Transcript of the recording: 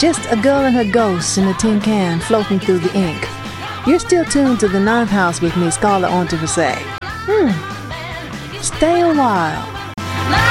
Just a girl and her ghost in a tin can floating through the ink. You're still tuned to the Ninth House with me, Scarlett Ontivese. Stay a while.